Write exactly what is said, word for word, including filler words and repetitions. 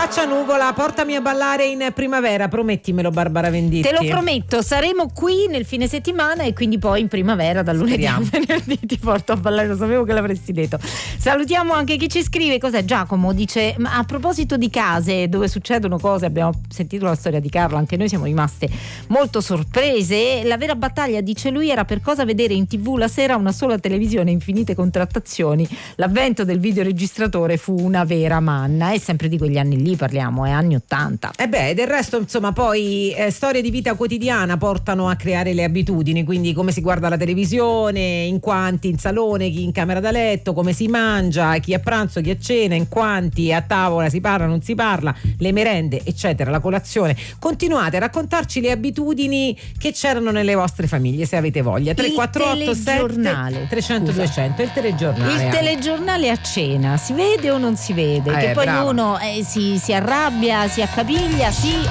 faccia nuvola, portami a ballare in primavera, promettimelo Barbara Venditti. Te lo prometto, saremo qui nel fine settimana e quindi poi in primavera dal lunedì al venerdì ti porto a ballare, lo sapevo che l'avresti detto. Salutiamo anche chi ci scrive, cos'è Giacomo? Dice, ma a proposito di case dove succedono cose, abbiamo sentito la storia di Carlo, anche noi siamo rimaste molto sorprese. La vera battaglia, dice lui, era per cosa vedere in tv la sera una sola televisione, infinite contrattazioni. L'avvento del videoregistratore fu una vera manna, e sempre di quegli anni lì parliamo, è eh, anni ottanta. E beh, del resto insomma poi eh, storie di vita quotidiana portano a creare le abitudini, quindi come si guarda la televisione, in quanti in salone, chi in camera da letto, come si mangia, chi a pranzo, chi a cena, in quanti a tavola si parla, non si parla, le merende eccetera, la colazione. Continuate a raccontarci le abitudini che c'erano nelle vostre famiglie se avete voglia. tre quattro otto sette trecento duecento, il telegiornale. Il anche. telegiornale a cena si vede o non si vede? Eh, che poi brava. uno eh, si, si arrabbia, si accapiglia, sì